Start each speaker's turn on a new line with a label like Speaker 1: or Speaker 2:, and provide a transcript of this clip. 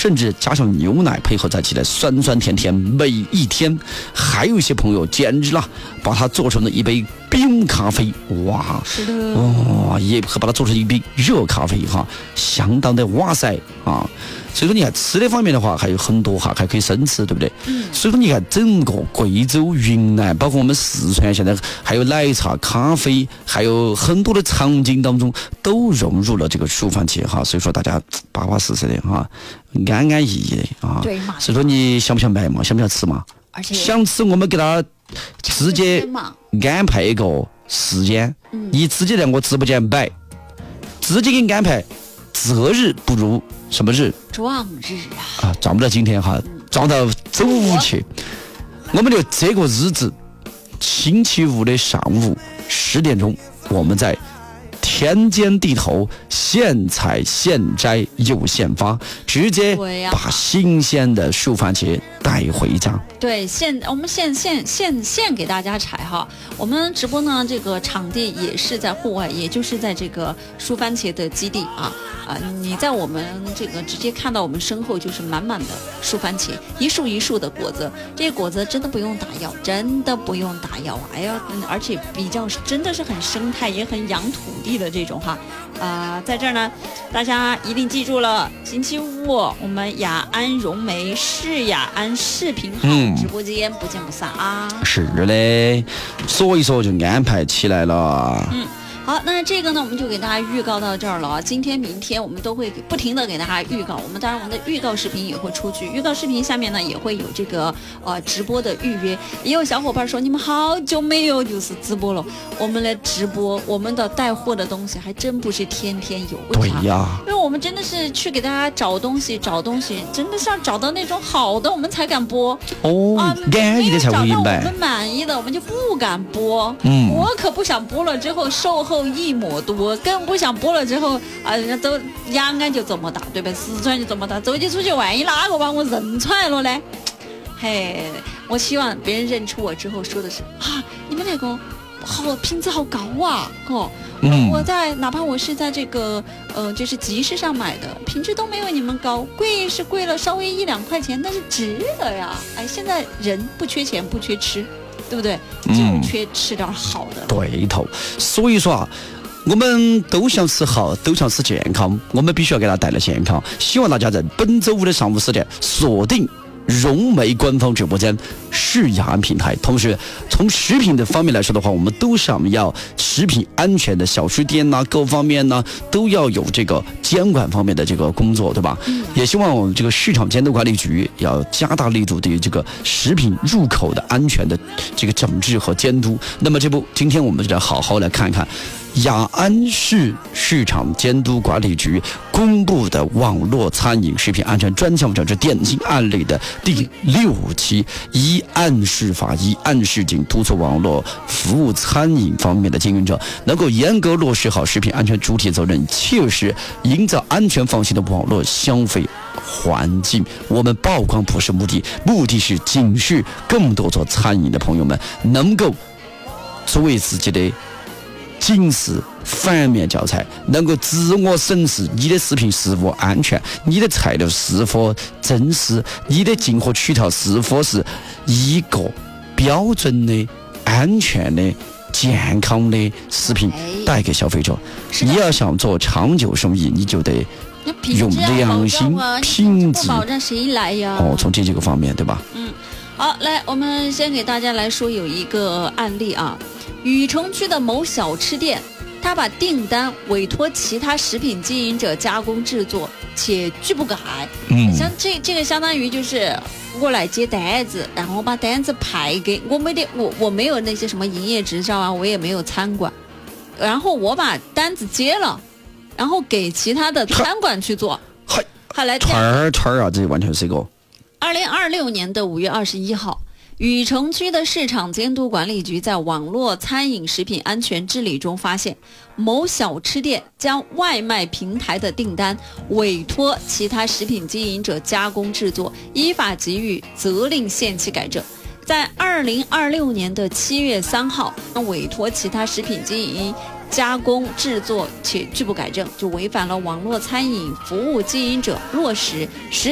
Speaker 1: 甚至加上牛奶配合在一起的酸酸甜甜每一天。还有一些朋友简直了，把它做成了一杯冰咖啡，哇，
Speaker 2: 是的，
Speaker 1: 哇，也把它做成一杯热咖啡哈，相当的哇塞啊！所以说你看吃的方面的话还有很多哈，还可以生吃，对不对？所以说你看整个贵州、云南，包括我们四川，现在还有奶茶、咖啡，还有很多的场景当中都融入了这个熟番茄哈。所以说大家巴巴适适的哈，安安逸逸的啊。
Speaker 2: 对嘛？
Speaker 1: 所以说你想不想买嘛？想不想吃嘛？
Speaker 2: 而且
Speaker 1: 想吃我们给他直接安排一个时间，你直接在我直播间摆，直接给你安排。择日不如什么日？
Speaker 2: 撞日啊！
Speaker 1: 撞不到今天哈，撞到周五去。我们的这个日子，星期五的上午10点钟，我们在田间地头现采现摘又现发，直接把新鲜的熟番茄带回家。
Speaker 2: 对，我们现给大家采哈。我们直播呢，这个场地也是在户外，也就是在这个熟番茄的基地啊。你在我们这个直接看到我们身后就是满满的熟番茄，一束一束的果子。这个果子真的不用打药，真的不用打药。哎呀，而且比较真的是很生态，也很养土地的这种哈。在这儿呢，大家一定记住了，星期五我们雅安融媒市雅安视频号直播间不见不散啊！
Speaker 1: 是的，所以说就安排起来了。
Speaker 2: 好，那这个呢，我们就给大家预告到这儿了啊。今天、明天我们都会不停的给大家预告。当然我们的预告视频也会出去，预告视频下面呢也会有这个直播的预约。也有小伙伴说你们好久没有就是直播了，我们来直播，我们的带货的东西还真不是天天有。
Speaker 1: 对呀，
Speaker 2: 因为我们真的是去给大家找东西，真的是要找到那种好的，我们才敢播。
Speaker 1: 安逸的才会明白。
Speaker 2: 我们满意的，我们就不敢播。我可不想播了之后售后1抹多，更不想播了之后人家都雅安就这么大，对吧？四川就这么大，走起出去，万一哪个把我认出来了呢？嘿，我希望别人认出我之后说的是你们那个好品质好高啊，我在哪怕我是在这个就是集市上买的，品质都没有你们高，贵是贵了稍微1-2块钱，但是值得呀。现在人不缺钱不缺吃，对不对？就缺吃点好的。
Speaker 1: 对头，所以说我们都想吃好，都想吃健康，我们必须要给大家带来健康。希望大家在本周五的上午10点锁定融媒官方直播间是雅安平台。同时从食品的方面来说的话，我们都想要食品安全的小吃店各方面都要有这个监管方面的这个工作，对吧？也希望我们这个市场监督管理局要加大力度对于这个食品入口的安全的这个整治和监督。那么今天我们就来好好来看看雅安市市场监督管理局公布的网络餐饮食品安全专项整治典型案例的第6期，一案释法，一案示警，督促网络服务餐饮方面的经营者能够严格落实好食品安全主体责任，切实营造安全放心的网络消费环境。我们曝光不是目的，目的是警示更多做餐饮的朋友们能够作为自己的警示反面教材，能够自我审视你的食品是否安全，你的材料是否真实，你的进货渠道是否是一个标准的、安全的、健康的食品带给消费者。你要想做长久生意，你就得用良心、品质
Speaker 2: 保障谁来呀？
Speaker 1: 从这几个方面，对吧？
Speaker 2: 好，来，我们先给大家来说有一个案例啊。禹城区的某小吃店，他把订单委托其他食品经营者加工制作，且拒不改。像这个相当于就是我来接单子，然后把单子派给我没有那些什么营业执照啊，我也没有餐馆，然后我把单子接了，然后给其他的餐馆去做。还来
Speaker 1: 串儿啊，这完全是一个。
Speaker 2: 2026年的5月21号。禹城区的市场监督管理局在网络餐饮食品安全治理中发现，某小吃店将外卖平台的订单委托其他食品经营者加工制作，依法给予责令限期改正。在2026年的7月3号，委托其他食品经营加工制作且拒不改正，就违反了网络餐饮服务经营者落实食